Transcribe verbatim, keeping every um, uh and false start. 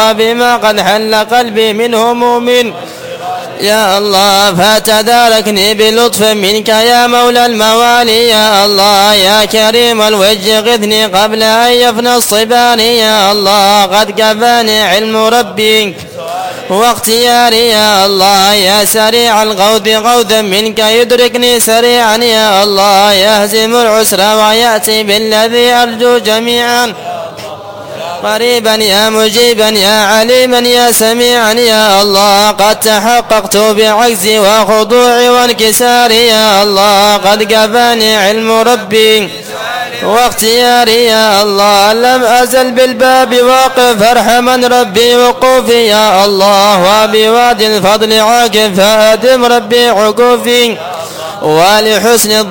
بما قد حل قلبي من هموم يا الله، فتداركني بلطف منك يا مولى الموالي يا الله، يا كريم الوجه غثني قبل أن يفنى الصبان يا الله، قد كفاني علم ربي واختياري يا الله، يا سريع الغوث غوثا منك يدركني سريعا يا الله، يهزم العسر ويأتي بالذي أرجو جميعا قريبا يا مجيبا يا عليما يا سميعا يا الله، قد تحققت بعجزي وخضوعي وانكساري يا الله، قد كفاني علم ربي واختياري يا الله، لم أزل بالباب واقف ارحمن ربي وقوفي يا الله، وبوادي الفضل عاكف فأدم ربي عكوفي، ولحسن